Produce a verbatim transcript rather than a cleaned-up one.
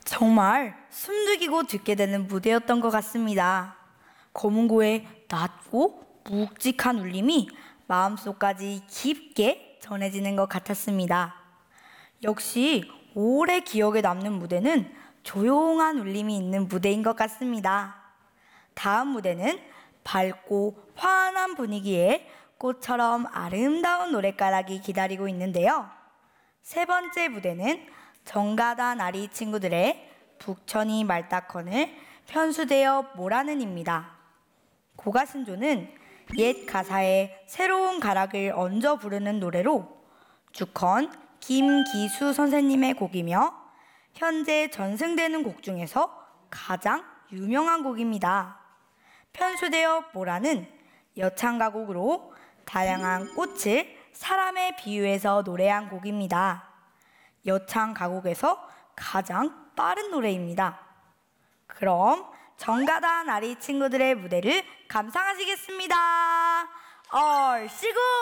정말 숨죽이고 듣게 되는 무대였던 것 같습니다. 검은고의 낮고 묵직한 울림이 마음속까지 깊게 전해지는 것 같았습니다. 역시 오래 기억에 남는 무대는 조용한 울림이 있는 무대인 것 같습니다. 다음 무대는 밝고 환한 분위기에 꽃처럼 아름다운 노랫가락이 기다리고 있는데요. 세 번째 무대는 정가다 나리 친구들의 북천이 말딱헌을 편수되어 모라는입니다. 고가신조는 옛 가사에 새로운 가락을 얹어 부르는 노래로 주컨 김기수 선생님의 곡이며 현재 전승되는 곡 중에서 가장 유명한 곡입니다. 편수되어 모라는 여창가곡으로 다양한 꽃을 사람에 비유해서 노래한 곡입니다. 여창가곡에서 가장 빠른 노래입니다. 그럼 정가다 나리 친구들의 무대를 감상하시겠습니다. 얼씨구!